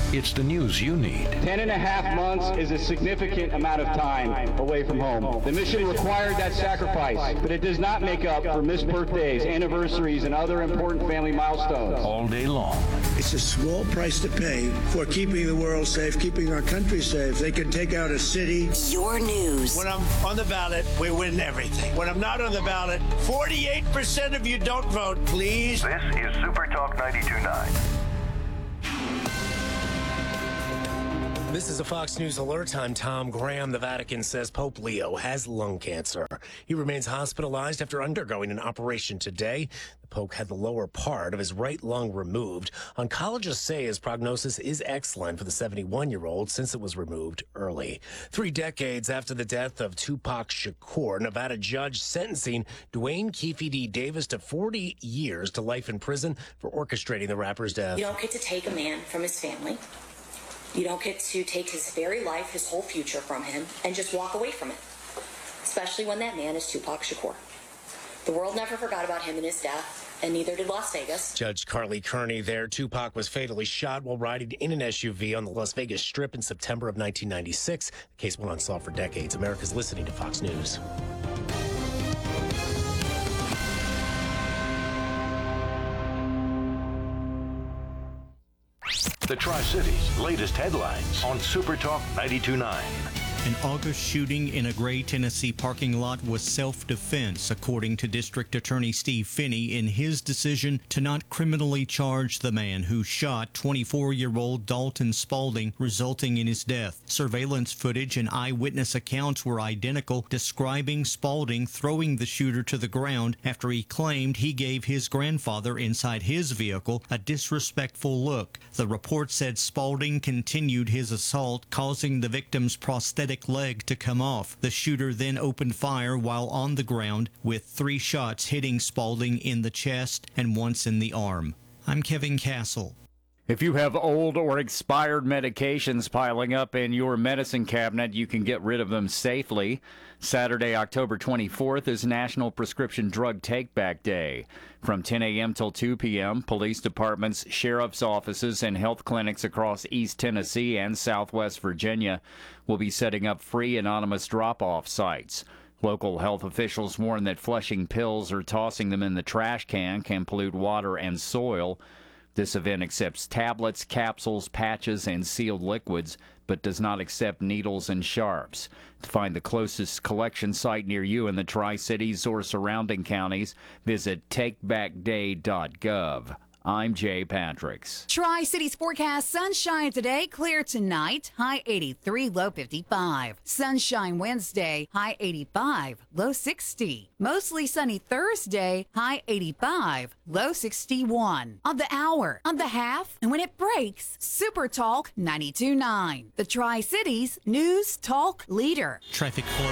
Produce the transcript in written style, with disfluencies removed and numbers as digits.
It's the news you need. 10.5 months is a significant amount of time away from home. The mission required that sacrifice, but it does not make up for missed birthdays, anniversaries, and other important family milestones. All day long. It's a small price to pay for keeping the world safe, keeping our country safe. They can take out a city. Your news. When I'm on the ballot, we win everything. When I'm not on the ballot, 48% of you don't vote, please. This is Super Talk 92.9. This is a Fox News alert. I'm Tom Graham. The Vatican says Pope Leo has lung cancer. He remains hospitalized after undergoing an operation today. The Pope had the lower part of his right lung removed. Oncologists say his prognosis is excellent for the 71-year-old since it was removed early. 3 decades after the death of Tupac Shakur, Nevada judge sentencing Dwayne Keefe D. Davis to 40 years to life in prison for orchestrating the rapper's death. You don't get to take a man from his family. You don't get to take his very life, his whole future from him, and just walk away from it, especially when that man is Tupac Shakur. The world never forgot about him and his death, and neither did Las Vegas. Judge Carly Kearney there. Tupac was fatally shot while riding in an SUV on the Las Vegas Strip in September of 1996. The case went unsolved for decades. America's listening to Fox News. The Tri-Cities' latest headlines on Super Talk 92.9. An August shooting in a Gray, Tennessee parking lot was self-defense, according to District Attorney Steve Finney in his decision to not criminally charge the man who shot 24-year-old Dalton Spaulding, resulting in his death. Surveillance footage and eyewitness accounts were identical, describing Spaulding throwing the shooter to the ground after he claimed he gave his grandfather inside his vehicle a disrespectful look. The report said Spaulding continued his assault, causing the victim's prosthetic leg to come off. The shooter then opened fire while on the ground, with 3 shots hitting Spaulding in the chest and once in the arm. I'm Kevin Castle. If you have old or expired medications piling up in your medicine cabinet, you can get rid of them safely. Saturday, October 24th is National Prescription Drug Take-Back Day. From 10 a.m. till 2 p.m., police departments, sheriff's offices, and health clinics across East Tennessee and Southwest Virginia will be setting up free anonymous drop-off sites. Local health officials warn that flushing pills or tossing them in the trash can pollute water and soil. This event accepts tablets, capsules, patches, and sealed liquids, but does not accept needles and sharps. To find the closest collection site near you in the Tri-Cities or surrounding counties, visit takebackday.gov. I'm Jay Patricks. Tri-Cities forecast: sunshine today, clear tonight, high 83, low 55. Sunshine Wednesday, high 85, low 60. Mostly sunny Thursday, high 85, low 61. On the hour, on the half, and when it breaks, Super Talk 92.9. The Tri-Cities News Talk Leader. Traffic flow